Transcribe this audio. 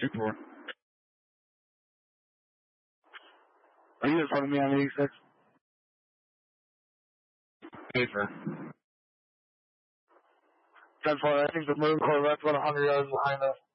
2-4. Are you in front of me on 86? Hey, sir. 10-4, I think the Marine Corvette's about 100 yards behind us.